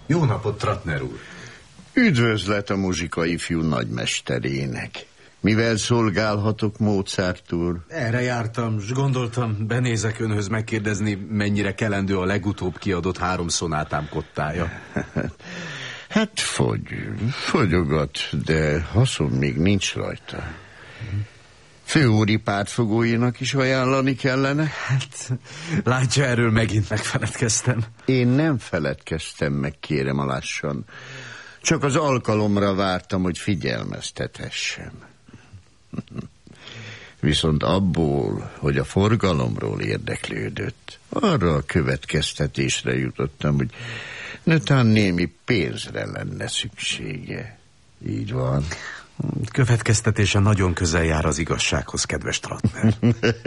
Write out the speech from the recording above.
Jó napot, Trattner úr! Üdvözlet a muzsika ifjú nagymesterének. Mivel szolgálhatok, Mozart úr? Erre jártam, s gondoltam, benézek önhöz megkérdezni, mennyire kelendő a legutóbb kiadott 3 szonátám kottája. Hát fogyogat, de haszon még nincs rajta. Főúri pártfogóinak is ajánlani kellene? Hát, látja, erről megint megfeledkeztem. Én nem feledkeztem meg, kérem, alássan. Csak az alkalomra vártam, hogy figyelmeztethessem. Viszont abból, hogy a forgalomról érdeklődött, arra a következtetésre jutottam, hogy netán némi pénzre lenne szüksége. Így van. Következtetése nagyon közel jár az igazsághoz, kedves Trattner.